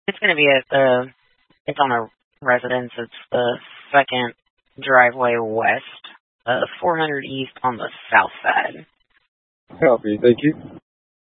It's going to be it's on a residence. It's the second driveway west, 400 east on the south side. Copy. Thank you.